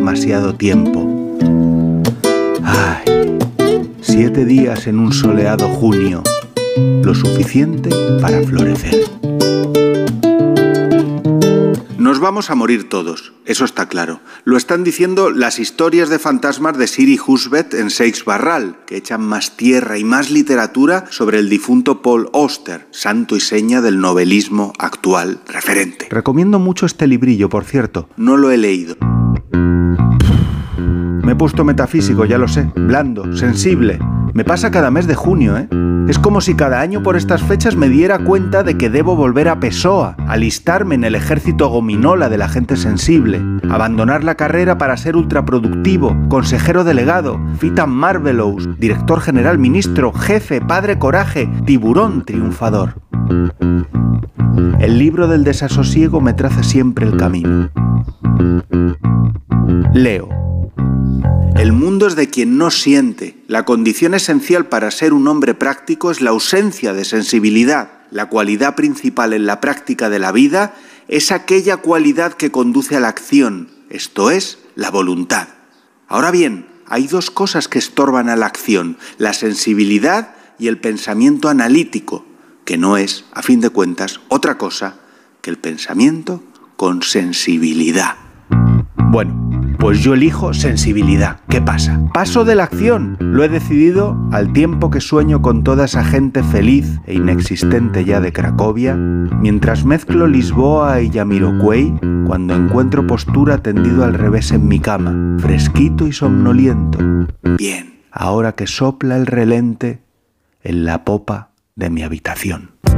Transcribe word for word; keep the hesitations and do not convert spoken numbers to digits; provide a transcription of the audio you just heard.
demasiado tiempo. Ay, siete días en un soleado junio, lo suficiente para florecer. Nos vamos a morir todos, eso está claro. Lo están diciendo las historias de fantasmas de Siri Husbeth en Seix Barral, que echan más tierra y más literatura sobre el difunto Paul Auster, santo y seña del novelismo actual referente. Recomiendo mucho este librillo, por cierto. No lo he leído. Me he puesto metafísico, ya lo sé. Blando, sensible. Me pasa cada mes de junio, ¿eh? Es como si cada año por estas fechas me diera cuenta de que debo volver a Pessoa, alistarme en el ejército gominola de la gente sensible, abandonar la carrera para ser ultraproductivo, consejero delegado, Fitan Marvelous, director general, ministro, jefe, padre coraje, tiburón triunfador. El libro del desasosiego me traza siempre el camino. Leo. El mundo es de quien no siente. La condición esencial para ser un hombre práctico es la ausencia de sensibilidad. La cualidad principal en la práctica de la vida es aquella cualidad que conduce a la acción, esto es, la voluntad. Ahora bien, hay dos cosas que estorban a la acción, la sensibilidad y el pensamiento analítico, que no es, a fin de cuentas, otra cosa que el pensamiento con sensibilidad. Bueno, pues yo elijo sensibilidad. ¿Qué pasa? Paso de la acción. Lo he decidido al tiempo que sueño con toda esa gente feliz e inexistente ya de Cracovia, mientras mezclo Lisboa y Jamiroquai, cuando encuentro postura tendido al revés en mi cama, fresquito y somnoliento. Bien, ahora que sopla el relente en la popa de mi habitación.